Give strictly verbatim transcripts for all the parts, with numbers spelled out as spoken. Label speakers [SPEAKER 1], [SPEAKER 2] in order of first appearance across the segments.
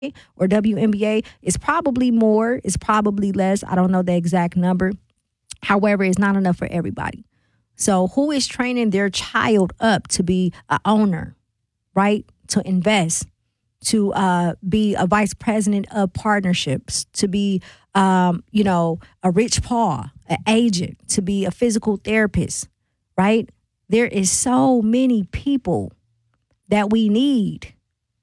[SPEAKER 1] or W N B A. It's probably more, it's probably less. I don't know the exact number. However, it's not enough for everybody. So who is training their child up to be an owner, right? To invest, to uh, be a vice president of partnerships, to be, um, you know, a Rich Paul, an agent, to be a physical therapist, right? There is so many people that we need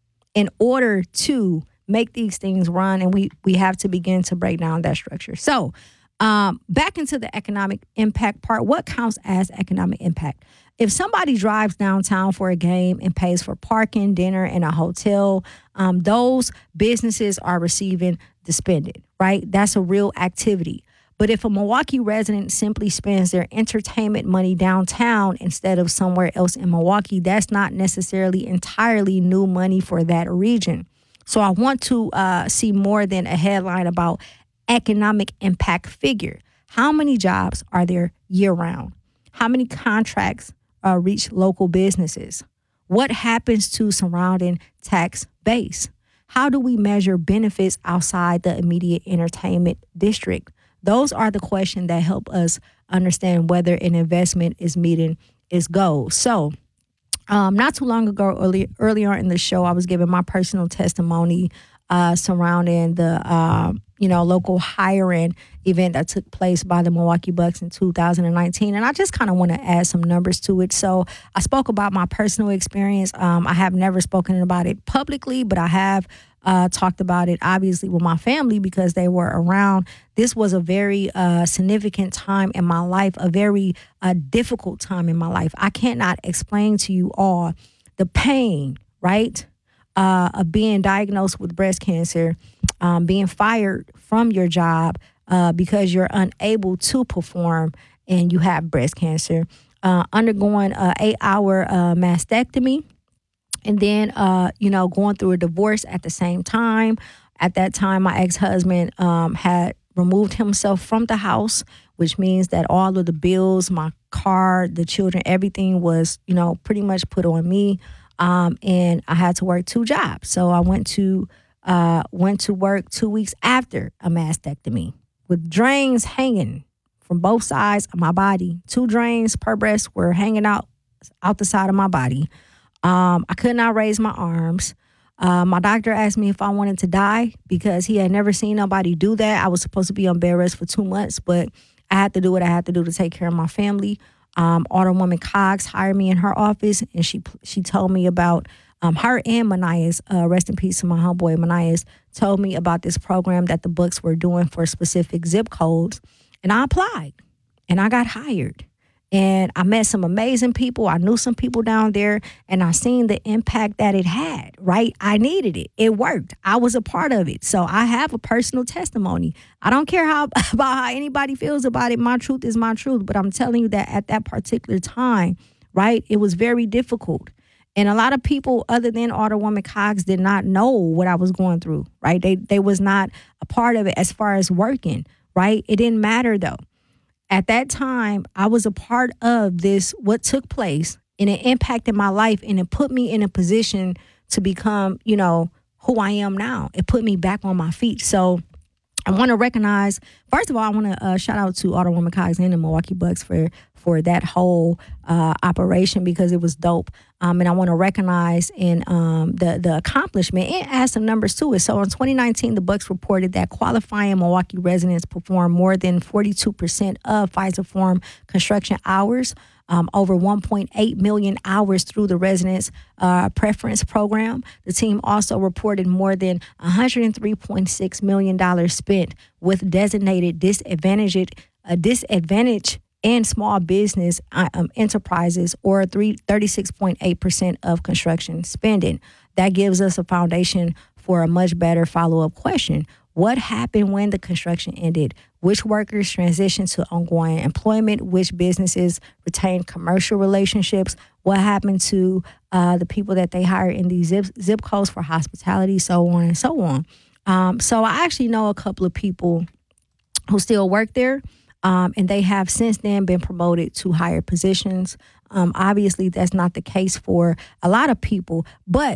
[SPEAKER 1] in order to make these things run, and we we have to begin to break down that structure. So um, back into the economic impact part, what counts as economic impact? If somebody drives downtown for a game and pays for parking, dinner, and a hotel, um, those businesses are receiving the spending, right? That's a real activity. But if a Milwaukee resident simply spends their entertainment money downtown instead of somewhere else in Milwaukee, that's not necessarily entirely new money for that region. So I want to uh, see more than a headline about economic impact figure. How many jobs are there year round? How many contracts uh, reach local businesses? What happens to surrounding tax base? How do we measure benefits outside the immediate entertainment district? Those are the questions that help us understand whether an investment is meeting its goals. So um, not too long ago, early, earlier in the show, I was giving my personal testimony uh, surrounding the, uh, you know, local hiring event that took place by the Milwaukee Bucks in two thousand nineteen. And I just kind of want to add some numbers to it. So I spoke about my personal experience. Um, I have never spoken about it publicly, but I have uh, talked about it, obviously, with my family because they were around. This was a very uh, significant time in my life, a very uh, difficult time in my life. I cannot explain to you all the pain, right, uh, of being diagnosed with breast cancer, um, being fired from your job uh, because you're unable to perform and you have breast cancer, uh, undergoing an eight-hour uh, mastectomy, and then, uh, you know, going through a divorce at the same time. At that time, my ex-husband um, had removed himself from the house, which means that all of the bills, my car, the children, everything was, you know, pretty much put on me. Um, and I had to work two jobs. So I went to uh, went to work two weeks after a mastectomy with drains hanging from both sides of my body. Two drains per breast were hanging out out the side of my body. Um, I could not raise my arms. Uh, my doctor asked me if I wanted to die because he had never seen nobody do that. I was supposed to be on bed rest for two months, but I had to do what I had to do to take care of my family. Um, Alderwoman Cox hired me in her office, and she she told me about um, her and Manias, uh, rest in peace to my homeboy Manias, told me about this program that the Bucks were doing for specific zip codes, and I applied, and I got hired. And I met some amazing people. I knew some people down there, and I seen the impact that it had, right? I needed it. It worked. I was a part of it. So I have a personal testimony. I don't care how about how anybody feels about it. My truth is my truth. But I'm telling you that at that particular time, right, it was very difficult. And a lot of people other than Alderwoman Cox did not know what I was going through, right? They, they was not a part of it as far as working, right? It didn't matter, though. At that time, I was a part of this, what took place, and it impacted my life, and it put me in a position to become, you know, who I am now. It put me back on my feet. So I want to recognize, first of all, I want to uh, shout out to Alderwoman Cox and the Milwaukee Bucks for for that whole uh, operation because it was dope. Um, and I want to recognize in um, the the accomplishment and add some numbers to it. So in twenty nineteen, the Bucks reported that qualifying Milwaukee residents performed more than forty-two percent of Pfizer Forum construction hours, um, over one point eight million hours through the residents' uh, preference program. The team also reported more than one hundred three point six million dollars spent with designated disadvantaged, uh, disadvantaged and small business um, enterprises, or thirty-six point eight percent of construction spending. That gives us a foundation for a much better follow-up question. What happened when the construction ended? Which workers transitioned to ongoing employment? Which businesses retained commercial relationships? What happened to uh, the people that they hired in these zip, zip codes for hospitality, so on and so on? Um, so I actually know a couple of people who still work there. Um, and they have since then been promoted to higher positions. Um, obviously, that's not the case for a lot of people. But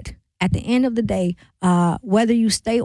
[SPEAKER 1] at the end of the day, uh, whether you stay